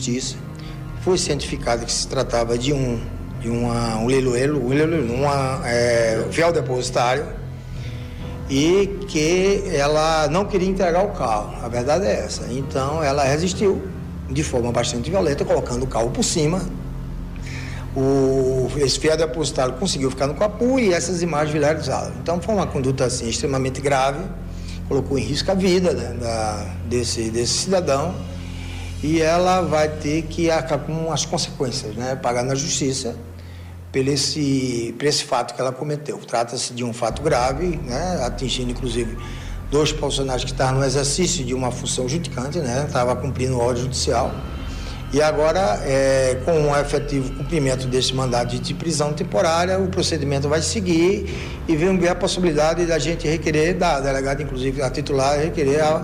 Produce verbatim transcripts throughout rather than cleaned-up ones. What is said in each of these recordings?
justiça. Foi cientificado que se tratava de um, de uma, um leiloeiro, um leiloeiro, uma é, fiel depositário, e que ela não queria entregar o carro. A verdade é essa. Então, ela resistiu de forma bastante violenta, colocando o carro por cima. O, esse fiel depositário conseguiu ficar no capô e essas imagens viralizaram. Então, foi uma conduta assim, extremamente grave, colocou em risco a vida, né, da, desse, desse cidadão, e ela vai ter que acabar com as consequências, né, pagar na justiça por esse, por esse fato que ela cometeu. Trata-se de um fato grave, né, atingindo inclusive dois profissionais que estavam no exercício de uma função judicante, né, estavam cumprindo ordem judicial. E agora, é, com o efetivo cumprimento desse mandado de prisão temporária, o procedimento vai seguir e vem ver a possibilidade da gente requerer, da delegada, inclusive a titular, requerer a,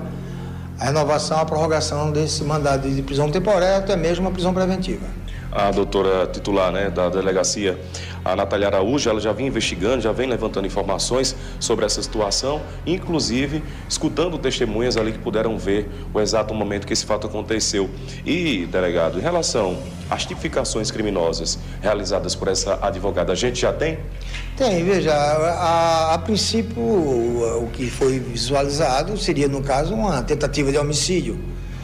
a renovação, a prorrogação desse mandado de prisão temporária, até mesmo a prisão preventiva. A doutora titular, né, da delegacia, a Natália Araújo, ela já vem investigando, já vem levantando informações sobre essa situação, inclusive escutando testemunhas ali que puderam ver o exato momento que esse fato aconteceu. E, delegado, em relação às tipificações criminosas realizadas por essa advogada, a gente já tem? Tem, veja, a, a princípio o, o que foi visualizado seria, no caso, uma tentativa de homicídio.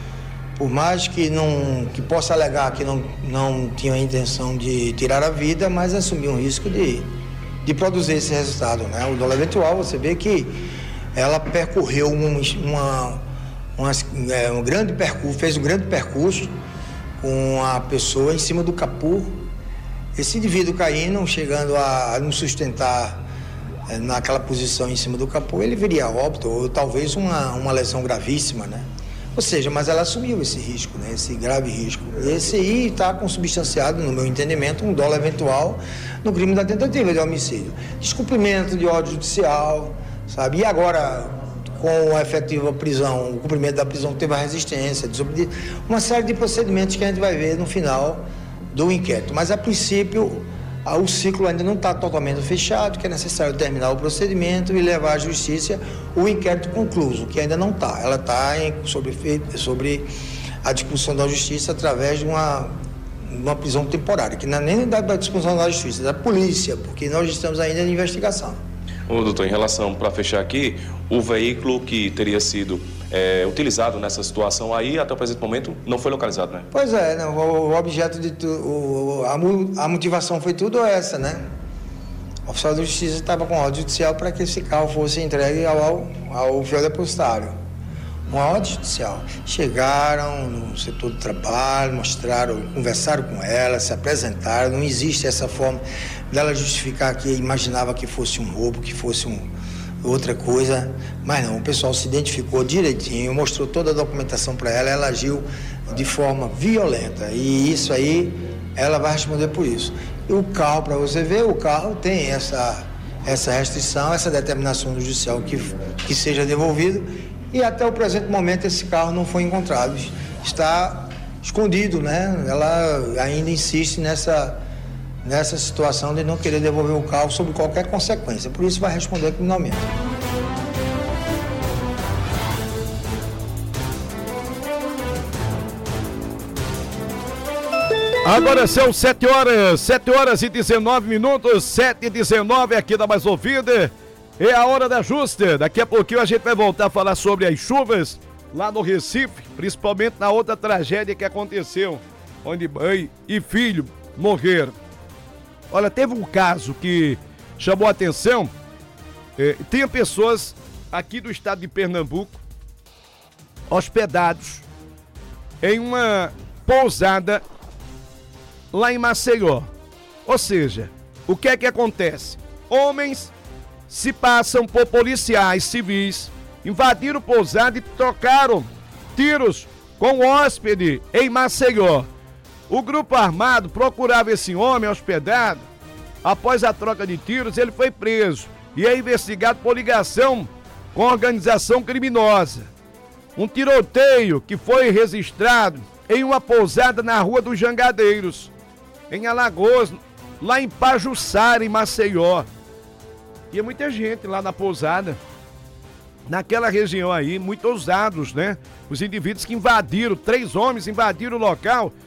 Por mais que, não, que possa alegar que não, não tinha a intenção de tirar a vida, mas assumiu um risco de, de produzir esse resultado, né? O dolo eventual, você vê que ela percorreu um, uma, uma, é, um grande percurso, fez um grande percurso com a pessoa em cima do capô. Esse indivíduo caindo, chegando a, a não sustentar é, naquela posição em cima do capô, ele viria a óbito, ou talvez uma, uma lesão gravíssima, né? Ou seja, mas ela assumiu esse risco, né? Esse grave risco. Esse aí está consubstanciado, no meu entendimento, um dolo eventual no crime da tentativa de homicídio. Descumprimento de ordem judicial, sabe? E agora, com a efetiva prisão, o cumprimento da prisão teve a resistência, desobediência, uma série de procedimentos que a gente vai ver no final do inquérito. Mas, a princípio, o ciclo ainda não está totalmente fechado, que é necessário terminar o procedimento e levar à justiça o inquérito concluso, que ainda não está. Ela está sobre, sobre a discussão da justiça através de uma, uma prisão temporária, que não é nem da discussão da justiça, é da polícia, porque nós estamos ainda em investigação. Ô, doutor, em relação, para fechar aqui, o veículo que teria sido é, utilizado nessa situação aí, até o presente momento, não foi localizado, né? Pois é, né? o, o objeto de tu, o, a, a motivação foi tudo essa, né? O oficial da justiça estava com ordem judicial para que esse carro fosse entregue ao, ao fiel depositário. Uma ordem judicial. Chegaram no setor do trabalho, mostraram, conversaram com ela, se apresentaram. Não existe essa forma dela justificar que imaginava que fosse um roubo, que fosse um, outra coisa. Mas não, o pessoal se identificou direitinho, mostrou toda a documentação para ela, ela agiu de forma violenta. E isso aí, ela vai responder por isso. E o carro, para você ver, o carro tem essa, essa restrição, essa determinação do judicial que, que seja devolvido. E até o presente momento esse carro não foi encontrado, está escondido, né? Ela ainda insiste nessa, nessa situação de não querer devolver o carro sob qualquer consequência, por isso vai responder criminalmente. Agora são sete horas, sete horas e dezenove minutos, sete e dezenove aqui da Mais Ouvida. É a hora da justa. Daqui a pouquinho a gente vai voltar a falar sobre as chuvas lá no Recife, principalmente na outra tragédia que aconteceu, onde mãe e filho morreram. Olha, teve um caso que chamou a atenção. É, tinha pessoas aqui do estado de Pernambuco hospedados em uma pousada lá em Maceió. Ou seja, o que é que acontece? Homens se passam por policiais civis, invadiram pousada e trocaram tiros com o hóspede em Maceió. O grupo armado procurava esse homem hospedado. Após a troca de tiros, ele foi preso e é investigado por ligação com organização criminosa. Um tiroteio que foi registrado em uma pousada na Rua dos Jangadeiros, em Alagoas, lá em Pajuçara, em Maceió. Tinha muita gente lá na pousada, naquela região aí, muito ousados, né? Os indivíduos que invadiram, três homens invadiram o local